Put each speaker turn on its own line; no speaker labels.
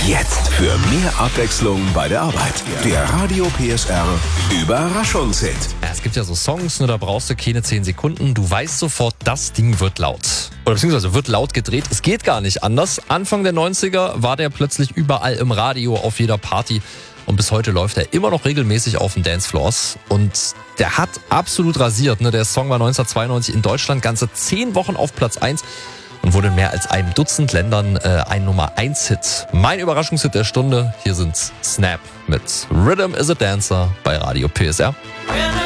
Jetzt für mehr Abwechslung bei der Arbeit. Der Radio PSR Überraschungshit.
Ja, es gibt ja so Songs, da brauchst du keine 10 Sekunden. Du weißt sofort, das Ding wird laut. Oder beziehungsweise wird laut gedreht. Es geht gar nicht anders. Anfang der 90er war der plötzlich überall im Radio, auf jeder Party. Und bis heute läuft er immer noch regelmäßig auf den Dancefloors. Und der hat absolut rasiert. Der Song war 1992 in Deutschland ganze 10 Wochen auf Platz 1. Und wurde in mehr als einem Dutzend Ländern ein Nummer-1-Hit. Mein Überraschungshit der Stunde, hier sind Snap mit Rhythm is a Dancer bei Radio PSR.